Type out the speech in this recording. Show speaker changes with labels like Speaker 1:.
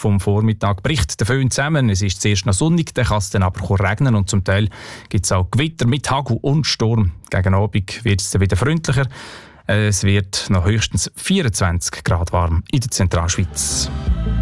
Speaker 1: vom Vormittag bricht der Föhn zusammen. Es ist zuerst noch sonnig, dann kann es dann aber regnen und zum Teil gibt es auch Gewitter mit Hagel und Sturm. Gegen Abend wird es dann wieder freundlicher. Es wird noch höchstens 24 Grad warm in der Zentralschweiz.